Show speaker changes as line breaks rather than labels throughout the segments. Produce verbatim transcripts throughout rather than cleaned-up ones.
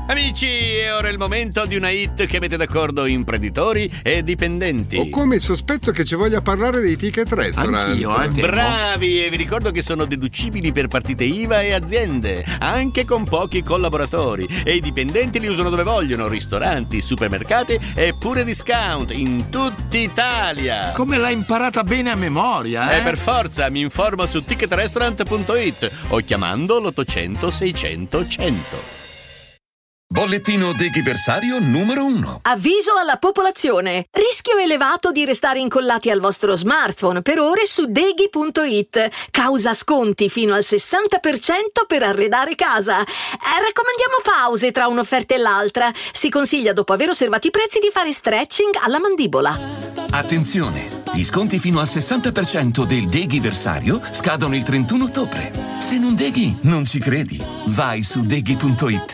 Amici, è ora il momento di una hit che mette d'accordo imprenditori e dipendenti.
Ho come il sospetto che ci voglia parlare dei ticket restaurant.
Anch'io, anche
Bravi, e vi ricordo che sono deducibili per partite I V A e aziende, anche con pochi collaboratori. E i dipendenti li usano dove vogliono, ristoranti, supermercati e pure discount in tutta Italia.
Come l'hai imparata bene a memoria, eh?
E per forza, mi informo su ticket restaurant punto it o chiamando l'ottocento seicento cento.
Bollettino deghiversario numero uno.
Avviso alla popolazione. Rischio elevato di restare incollati al vostro smartphone per ore su deghi punto it. Causa sconti fino al sessanta per cento per arredare casa. Eh, raccomandiamo pause tra un'offerta e l'altra. Si consiglia, dopo aver osservato i prezzi, di fare stretching alla mandibola.
Attenzione! Gli sconti fino al sessanta per cento del deghiversario scadono il trentuno ottobre. Se non deghi, non ci credi. Vai su deghi punto it.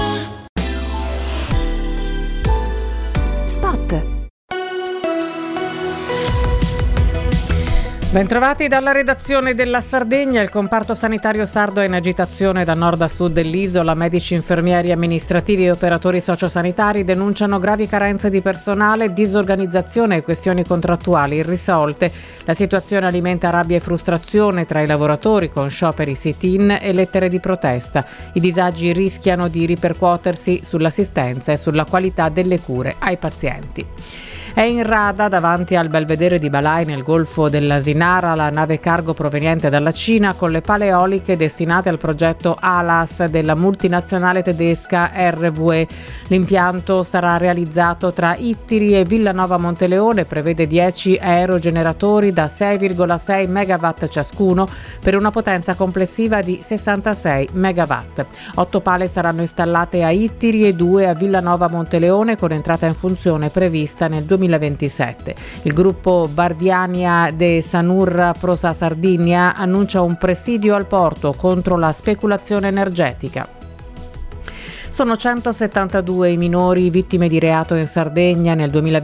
Spot.
Bentrovati dalla redazione della Sardegna. Il comparto sanitario sardo è in agitazione da nord a sud dell'isola. Medici, infermieri, amministrativi e operatori sociosanitari denunciano gravi carenze di personale, disorganizzazione e questioni contrattuali irrisolte. La situazione alimenta rabbia e frustrazione tra i lavoratori, con scioperi, sit-in e lettere di protesta. I disagi rischiano di ripercuotersi sull'assistenza e sulla qualità delle cure ai pazienti. È in rada davanti al belvedere di Balai nel Golfo dell'Asinara la nave cargo proveniente dalla Cina con le pale eoliche destinate al progetto ALAS della multinazionale tedesca R W E. L'impianto sarà realizzato tra Ittiri e Villanova Monteleone, prevede dieci aerogeneratori da sei virgola sei megawatt ciascuno per una potenza complessiva di sessantasei megawatt. Otto pale saranno installate a Ittiri e due a Villanova Monteleone, con entrata in funzione prevista nel duemilaventisette. Il gruppo Bardiania de Sanurra Prosa Sardinia annuncia un presidio al porto contro la speculazione energetica. Sono centosettantadue i minori vittime di reato in Sardegna nel duemilaventi.